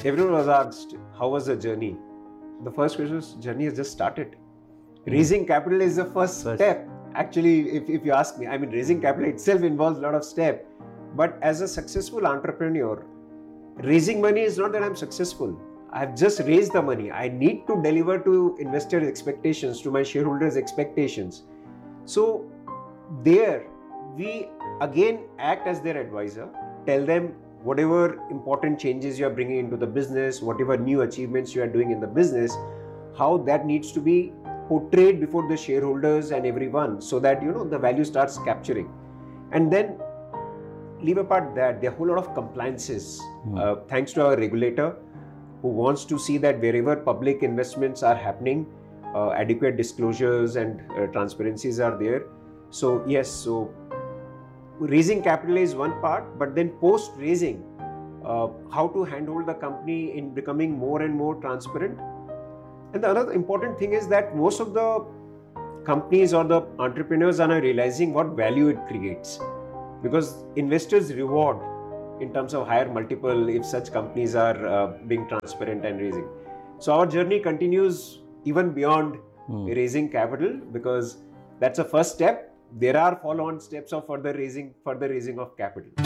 Everyone was asked, how was the journey? The first question was, journey has just started. Raising capital is the first step. Actually, if you ask me, I mean, raising capital itself involves a lot of steps. But as a successful entrepreneur, raising money is not that I'm successful. I've just raised the money. I need to deliver to investors' expectations, to my shareholders' expectations. So there, we again act as their advisor, tell them whatever important changes you are bringing into the business, whatever new achievements you are doing in the business, how that needs to be portrayed before the shareholders and everyone, so that the value starts capturing. And then leave apart that, there are a whole lot of compliances, thanks to our regulator, who wants to see that wherever public investments are happening, adequate disclosures and transparencies are there. So yes, so raising capital is one part, but then post raising, how to handhold the company in becoming more and more transparent. And the other important thing is that most of the companies or the entrepreneurs are now realizing what value it creates, because investors reward in terms of higher multiple if such companies are being transparent and raising. So our journey continues even beyond raising capital, because that's a first step. There are follow-on steps of further raising of capital.